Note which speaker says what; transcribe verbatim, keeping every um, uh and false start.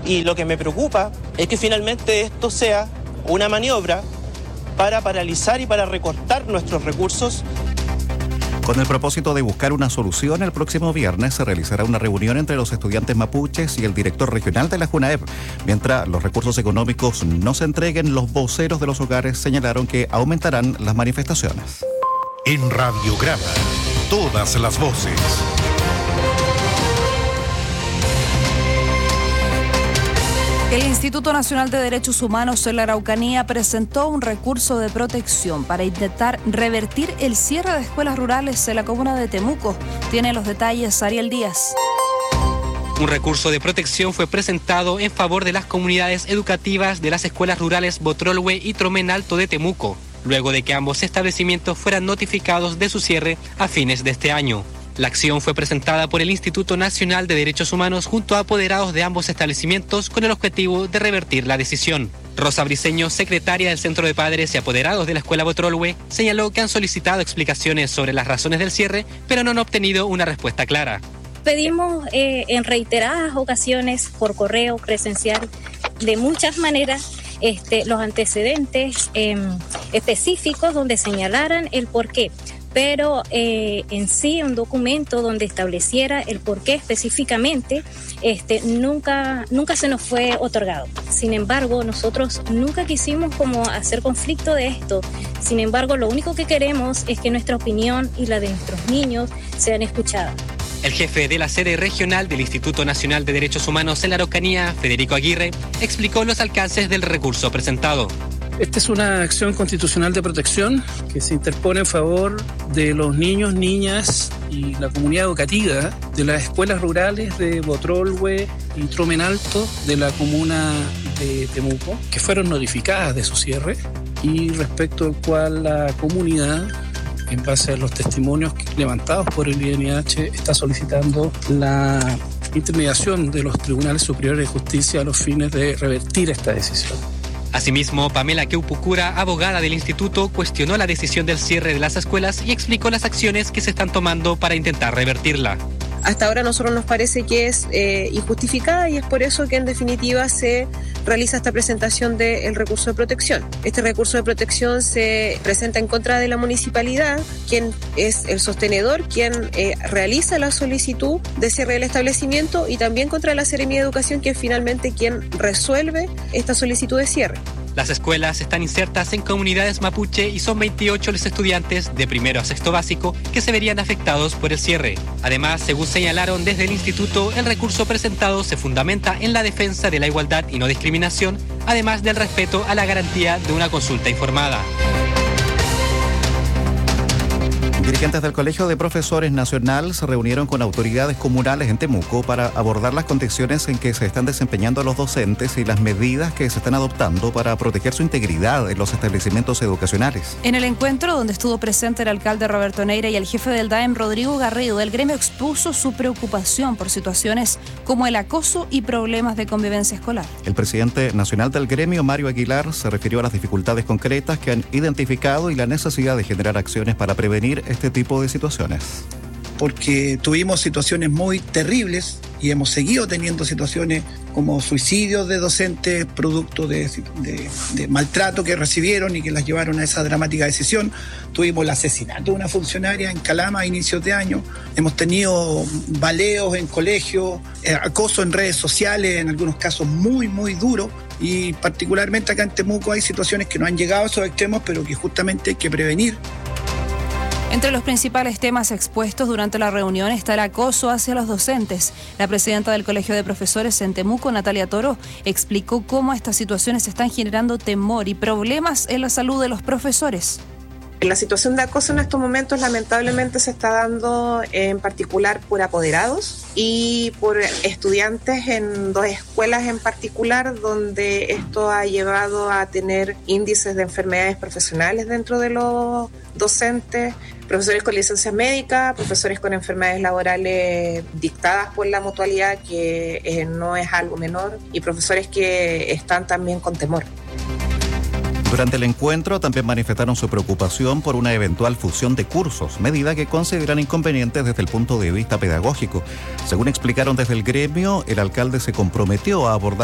Speaker 1: Y lo que me preocupa es que finalmente esto sea una maniobra para paralizar y para recortar nuestros recursos.
Speaker 2: Con el propósito de buscar una solución, el próximo viernes se realizará una reunión entre los estudiantes mapuches y el director regional de la JUNAEP. Mientras los recursos económicos no se entreguen, los voceros de los hogares señalaron que aumentarán las manifestaciones.
Speaker 3: En Radiograma, todas las voces.
Speaker 4: El Instituto Nacional de Derechos Humanos en la Araucanía presentó un recurso de protección para intentar revertir el cierre de escuelas rurales en la comuna de Temuco. Tiene los detalles Ariel Díaz.
Speaker 5: Un recurso de protección fue presentado en favor de las comunidades educativas de las escuelas rurales Botrolhue y Tromen Alto de Temuco, luego de que ambos establecimientos fueran notificados de su cierre a fines de este año. La acción fue presentada por el Instituto Nacional de Derechos Humanos junto a apoderados de ambos establecimientos con el objetivo de revertir la decisión. Rosa Briceño, secretaria del Centro de Padres y Apoderados de la Escuela Botrolhue, señaló que han solicitado explicaciones sobre las razones del cierre, pero no han obtenido una respuesta clara.
Speaker 6: Pedimos eh, en reiteradas ocasiones, por correo, presencial, de muchas maneras, este, los antecedentes eh, específicos donde señalaran el porqué. Pero eh, en sí un documento donde estableciera el porqué específicamente, este, nunca, nunca se nos fue otorgado. Sin embargo, nosotros nunca quisimos como hacer conflicto de esto. Sin embargo, lo único que queremos es que nuestra opinión y la de nuestros niños sean escuchadas.
Speaker 5: El jefe de la sede regional del Instituto Nacional de Derechos Humanos en la Araucanía, Federico Aguirre, explicó los alcances del recurso presentado.
Speaker 7: Esta es una acción constitucional de protección que se interpone en favor de los niños, niñas y la comunidad educativa de las escuelas rurales de Botrolhue y Tromen Alto de la comuna de Temuco, que fueron notificadas de su cierre y respecto al cual la comunidad, en base a los testimonios levantados por el I N H, está solicitando la intermediación de los tribunales superiores de justicia a los fines de revertir esta decisión.
Speaker 5: Asimismo, Pamela Queupucura, abogada del instituto, cuestionó la decisión del cierre de las escuelas y explicó las acciones que se están tomando para intentar revertirla.
Speaker 8: Hasta ahora a nosotros nos parece que es eh, injustificada y es por eso que en definitiva se realiza esta presentación del recurso de protección. Este recurso de protección se presenta en contra de la municipalidad, quien es el sostenedor, quien eh, realiza la solicitud de cierre del establecimiento, y también contra la Seremía de Educación, que es finalmente quien resuelve esta solicitud de cierre.
Speaker 5: Las escuelas están insertas en comunidades mapuche y son veintiocho los estudiantes de primero a sexto básico que se verían afectados por el cierre. Además, según señalaron desde el instituto, el recurso presentado se fundamenta en la defensa de la igualdad y no discriminación, además del respeto a la garantía de una consulta informada.
Speaker 2: Dirigentes del Colegio de Profesores Nacional se reunieron con autoridades comunales en Temuco para abordar las condiciones en que se están desempeñando los docentes y las medidas que se están adoptando para proteger su integridad en los establecimientos educacionales.
Speaker 4: En el encuentro, donde estuvo presente el alcalde Roberto Neira y el jefe del D A E M, Rodrigo Garrido, el gremio expuso su preocupación por situaciones como el acoso y problemas de convivencia escolar.
Speaker 2: El presidente nacional del gremio, Mario Aguilar, se refirió a las dificultades concretas que han identificado y la necesidad de generar acciones para prevenir este tipo de situaciones.
Speaker 9: Porque tuvimos situaciones muy terribles y hemos seguido teniendo situaciones como suicidios de docentes producto de, de, de maltrato que recibieron y que las llevaron a esa dramática decisión. Tuvimos el asesinato de una funcionaria en Calama a inicios de año. Hemos tenido baleos en colegios, eh, acoso en redes sociales, en algunos casos muy, muy duros. Y particularmente acá en Temuco hay situaciones que no han llegado a esos extremos, pero que justamente hay que prevenir.
Speaker 4: Entre los principales temas expuestos durante la reunión está el acoso hacia los docentes. La presidenta del Colegio de Profesores en Temuco, Natalia Toro, explicó cómo estas situaciones están generando temor y problemas en la salud de los profesores.
Speaker 8: La situación de acoso en estos momentos lamentablemente se está dando en particular por apoderados y por estudiantes en dos escuelas en particular, donde esto ha llevado a tener índices de enfermedades profesionales dentro de los docentes, profesores con licencia médica, profesores con enfermedades laborales dictadas por la mutualidad, que eh, no es algo menor, y profesores que están también con temor.
Speaker 2: Durante el encuentro también manifestaron su preocupación por una eventual fusión de cursos, medida que consideran inconvenientes desde el punto de vista pedagógico. Según explicaron desde el gremio, el alcalde se comprometió a abordar